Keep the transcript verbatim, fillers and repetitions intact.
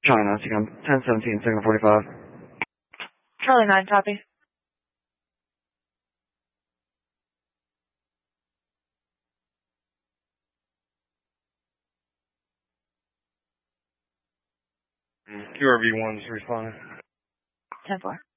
China, T C O M ten seventeen, second forty-five. Charlie nine, copy. Q R V one's responding. ten four.